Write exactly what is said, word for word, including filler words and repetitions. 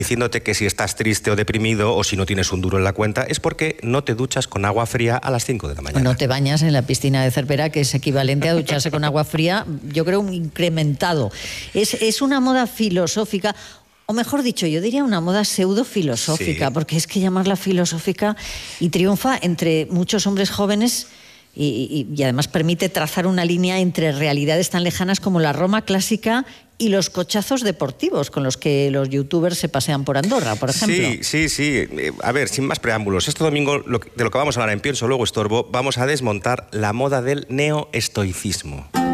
diciéndote que si estás triste o deprimido o si no tienes un duro en la cuenta es porque no te duchas con agua fría a las cinco de la mañana. O no te bañas en la piscina de Cervera, que es equivalente a ducharse con agua fría, yo creo un incrementado. Es, es una moda filosófica, o mejor dicho, yo diría una moda pseudo-filosófica, sí. Porque es que llamarla filosófica y triunfa entre muchos hombres jóvenes y, y, y además permite trazar una línea entre realidades tan lejanas como la Roma clásica y los cochazos deportivos con los que los youtubers se pasean por Andorra, por ejemplo. Sí, sí, sí. A ver, sin más preámbulos, este domingo de lo que vamos a hablar en Pienso Luego Estorbo, vamos a desmontar la moda del neoestoicismo.